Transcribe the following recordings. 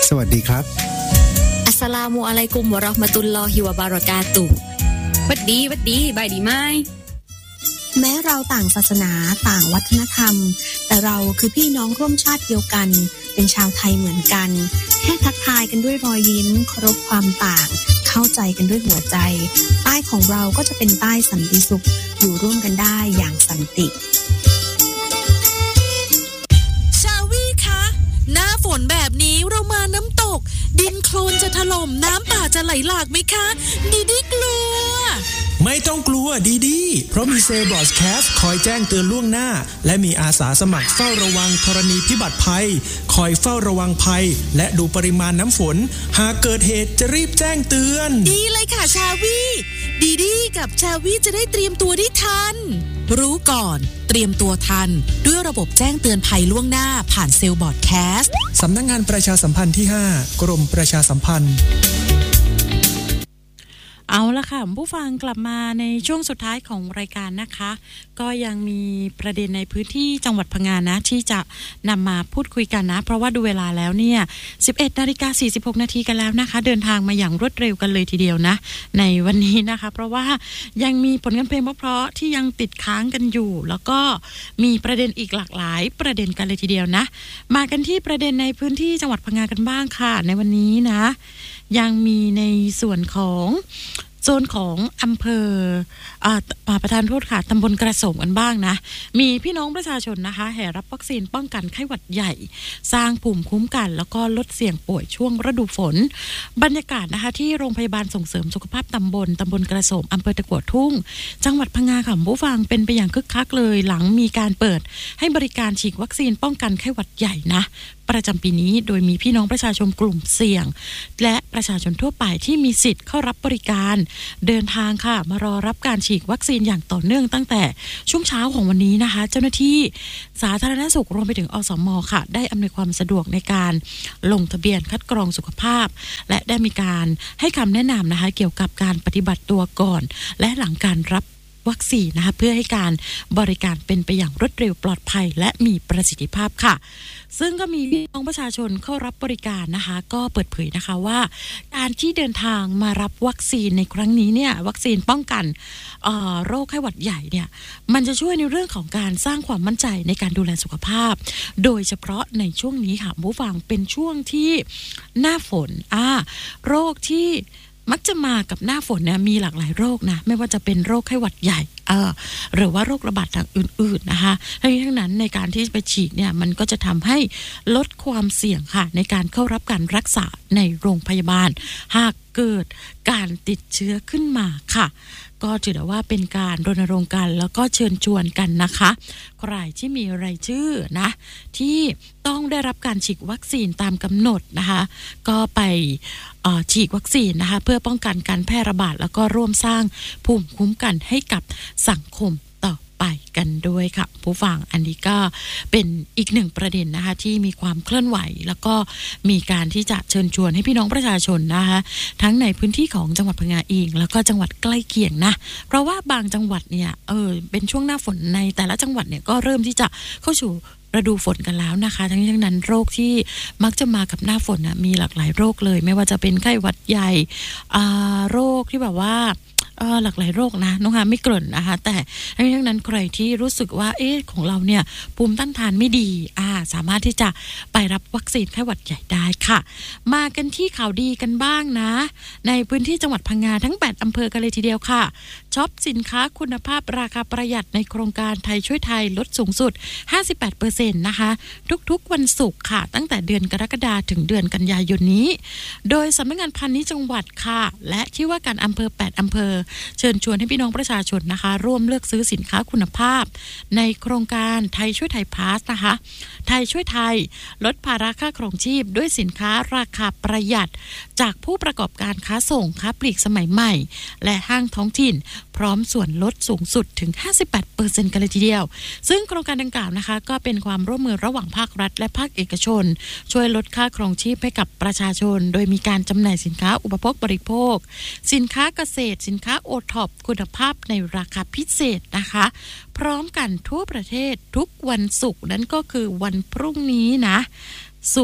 สวัสดีครับอัสสลามุอะลัยกุมวะเราะห์มะตุลลอฮิวะบะเราะกาตุฮ์วัดดีบายดีไหมแม้เราต่างศาสนาต่างวัฒนธรรมแต่เราคือพี่น้องร่วมชาติเดียวกันเป็นชาวไทยเหมือนกันแค่ทักทายกันด้วยรอยยิ้มเคารพความต่างเข้าใจกันด้วยหัวใจใต้ของเราก็จะเป็นใต้สันติสุขอยู่ร่วมกันได้อย่างสันติชาวีคะหน้าฝนแบบนี้เรามาน้ำตกดินโคลนจะถล่มน้ำป่าจะไหลหลากไหมคะดีกลัวไม่ต้องกลัวดีเพราะมีเซลบอสแคสคอยแจ้งเตือนล่วงหน้าและมีอาสาสมัครเฝ้าระวังธรณีพิบัติภัยคอยเฝ้าระวังภัยและดูปริมาณน้ำฝนหากเกิดเหตุจะรีบแจ้งเตือนดีเลยค่ะชาวีดีกับชาวีจะได้เตรียมตัวได้ทันรู้ก่อนเตรียมตัวทันด้วยระบบแจ้งเตือนภัยล่วงหน้าผ่านเซลบอร์ดแคสต์สำนักงานประชาสัมพันธ์ที่5กรมประชาสัมพันธ์เอาละค่ะผู้ฟังกลับมาในช่วงสุดท้ายของรายการนะคะก็ยังมีประเด็นในพื้นที่จังหวัดพังงานะที่จะนำมาพูดคุยกันนะเพราะว่าดูเวลาแล้วเนี่ย 11:46 นาทีกันแล้วนะคะเดินทางมาอย่างรวดเร็วกันเลยทีเดียวนะในวันนี้นะคะเพราะว่ายังมีผลงานเพลงเพราะๆที่ยังติดค้างกันอยู่แล้วก็มีประเด็นอีกหลากหลายประเด็นกันเลยทีเดียวนะมากันที่ประเด็นในพื้นที่จังหวัดพังงากันบ้างค่ะในวันนี้นะยังมีในส่วนของโซนของอำเภอประธานโทษค่ะตำบลกระโสมกันบ้างนะมีพี่น้องประชาชนนะคะแห่รับวัคซีนป้องกันไข้หวัดใหญ่สร้างภูมิคุ้มกันแล้วก็ลดเสี่ยงป่วยช่วงฤดูฝนบรรยากาศนะคะที่โรงพยาบาลส่งเสริมสุขภาพตำบลกระโสมอำเภอตะกั่วทุ่งจังหวัดพังงาค่ะผู้ฟังเป็นไปอย่างคึกคักเลยหลังมีการเปิดให้บริการฉีดวัคซีนป้องกันไข้หวัดใหญ่นะประจำปีนี้โดยมีพี่น้องประชาชนกลุ่มเสี่ยงและประชาชนทั่วไปที่มีสิทธิ์เข้ารับบริการเดินทางค่ะมารอรับการฉีดวัคซีนอย่างต่อเนื่องตั้งแต่ช่วงเช้าของวันนี้นะคะเจ้าหน้าที่สาธารณสุขรวมไปถึงอสม.ค่ะได้อำนวยความสะดวกในการลงทะเบียนคัดกรองสุขภาพและได้มีการให้คำแนะนำนะคะเกี่ยวกับการปฏิบัติตัวก่อนและหลังการรับวัคซีนนะคะเพื่อให้การบริการเป็นไปอย่างรวดเร็วปลอดภัยและมีประสิทธิภาพค่ะซึ่งก็มีพี่น้องประชาชนเข้ารับบริการนะคะก็เปิดเผยนะคะว่าการที่เดินทางมารับวัคซีนในครั้งนี้เนี่ยวัคซีนป้องกันโรคไข้หวัดใหญ่เนี่ยมันจะช่วยในเรื่องของการสร้างความมั่นใจในการดูแลสุขภาพโดยเฉพาะในช่วงนี้ค่ะผู้ฟังเป็นช่วงที่หน้าฝนโรคที่มักจะมากับหน้าฝนเนี่ยมีหลากหลายโรคนะไม่ว่าจะเป็นโรคไข้หวัดใหญ่หรือว่าโรคระบาดทางอื่นๆนะคะทั้งนั้นในการที่ไปฉีดเนี่ยมันก็จะทำให้ลดความเสี่ยงค่ะในการเข้ารับการรักษาในโรงพยาบาลหากเกิดการติดเชื้อขึ้นมาค่ะก็ถือว่าเป็นการรณรงค์กันแล้วก็เชิญชวนกันนะคะใครที่มีรายชื่อนะที่ต้องได้รับการฉีดวัคซีนตามกำหนดนะคะก็ไปฉีดวัคซีนนะคะเพื่อป้องกันการแพร่ระบาดแล้วก็ร่วมสร้างภูมิคุ้มกันให้กับสังคมต่อไปกันด้วยค่ะผู้ฟังอันนี้ก็เป็นอีกหนึ่งประเด็นนะคะที่มีความเคลื่อนไหวแล้วก็มีการที่จะเชิญชวนให้พี่น้องประชาชนนะคะทั้งในพื้นที่ของจังหวัดพังงาเองแล้วก็จังหวัดใกล้เคียงนะเพราะว่าบางจังหวัดเนี่ยเป็นช่วงหน้าฝนในแต่ละจังหวัดเนี่ยก็เริ่มที่จะเข้าสู่ฤดูฝนกันแล้วนะคะทั้งนี้ทั้งนั้นโรคที่มักจะมากับหน้าฝนนะมีหลากหลายโรคเลยไม่ว่าจะเป็นไข้หวัดใหญ่โรคที่แบบว่าหลากหลายโรคนะน้องฮาไม่เกริ่นนะคะแต่ทั้งนี้ทั้งนั้นใครที่รู้สึกว่าของเราเนี่ยภูมิต้านทานไม่ดีสามารถที่จะไปรับวัคซีนไข้หวัดใหญ่ได้ค่ะมากันที่ข่าวดีกันบ้างนะในพื้นที่จังหวัดพังงาทั้ง8อำเภอกันเลยทีเดียวค่ะช็อปสินค้าคุณภาพราคาประหยัดในโครงการไทยช่วยไทยลดสูงสุด 58% นะคะทุกๆวันศุกร์ค่ะตั้งแต่เดือนกรกฎาคมถึงเดือนกันยายนนี้โดยสำนักงานพาณิชย์จังหวัดค่ะและที่ว่าการอำเภอ8อำเภอเชิญชวนให้พี่น้องประชาชนนะคะร่วมเลือกซื้อสินค้าคุณภาพในโครงการไทยช่วยไทยพาสนะคะไทยช่วยไทยลดภาระค่าครองชีพด้วยสินค้าราคาประหยัดจากผู้ประกอบการค้าส่งค้าปลีกสมัยใหม่และห้างท้องถิ่นพร้อมส่วนลดสูงสุดถึง 58% กันเลยทีเดียวซึ่งโครงการดังกล่าวนะคะก็เป็นความร่วมมือระหว่างภาครัฐและภาคเอกชนช่วยลดค่าครองชีพให้กับประชาชนโดยมีการจำหน่ายสินค้าอุปโภคบริโภคสินค้าเกษตรสินค้าโอท็อปคุณภาพในราคาพิเศษนะคะพร้อมกันทั่วประเทศทุกวันศุกร์นั้นก็คือวันพรุ่งนี้นะศุกร์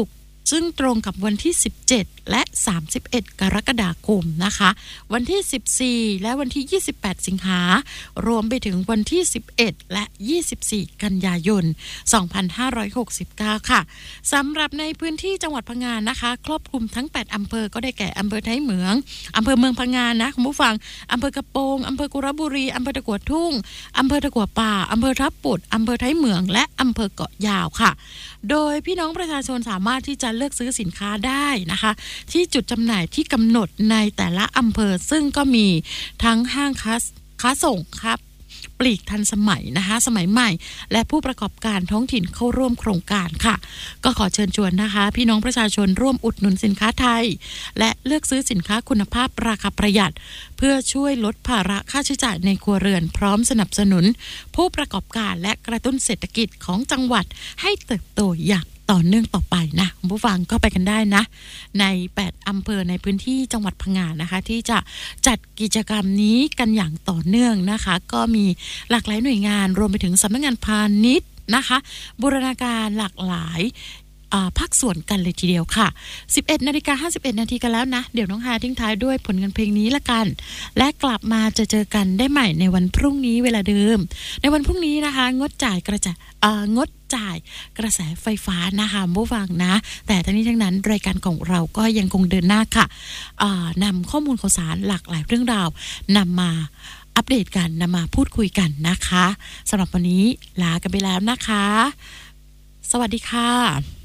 ซึ่งตรงกับวันที่17และ31กรกฎาคมนะคะวันที่14และวันที่28สิงหารวมไปถึงวันที่11และ24กันยายน2569ค่ะสำหรับในพื้นที่จังหวัดพังงานะคะครอบคลุมทั้ง8อำเภอก็ได้แก่อำเภอท้ายเหมืองอำเภอเมืองพังงานะคุณผู้ฟังอำเภอกระโปงอำเภอกุระบุรีอำเภอตะกั่วทุ่งอำเภอตะกั่วป่าอำเภอทับปุดอำเภอท้ายเหมืองและอำเภอเกาะยาวค่ะโดยพี่น้องประชาชนสามารถที่จะเลือกซื้อสินค้าได้นะคะที่จุดจำหน่ายที่กำหนดในแต่ละอำเภอซึ่งก็มีทั้งห้างค้าส่งครับปลีกทันสมัยนะคะสมัยใหม่และผู้ประกอบการท้องถิ่นเข้าร่วมโครงการค่ะก็ขอเชิญชวนนะคะพี่น้องประชาชนร่วมอุดหนุนสินค้าไทยและเลือกซื้อสินค้าคุณภาพราคาประหยัดเพื่อช่วยลดภาระค่าใช้จ่ายในครัวเรือนพร้อมสนับสนุนผู้ประกอบการและกระตุ้นเศรษฐกิจของจังหวัดให้เติบโตอย่างต่อเนื่องต่อไปนะคุณผู้ฟังก็ไปกันได้นะใน8อำเภอในพื้นที่จังหวัดพังงานะคะที่จะจัดกิจกรรมนี้กันอย่างต่อเนื่องนะคะก็มีหลากหลายหน่วยงานรวมไปถึงสำนักงานพาณิชย์นะคะบูรณาการหลากหลายภาคส่วนกันเลยทีเดียวค่ะ 11:51 น.กันแล้วนะเดี๋ยวน้องฮาทิ้งท้ายด้วยผลงานเพลงนี้ละกันและกลับมาเจอกันได้ใหม่ในวันพรุ่งนี้เวลาเดิมในวันพรุ่งนี้นะคะงดจ่ายกระแสไฟฟ้านะคะผู้ฟังนะแต่ทั้งนี้ทั้งนั้นรายการของเราก็ยังคงเดินหน้าค่ะนำข้อมูลข่าวสารหลากหลายเรื่องราวนำมาอัปเดตกันนำมาพูดคุยกันนะคะสำหรับวันนี้ลากันไปแล้วนะคะสวัสดีค่ะ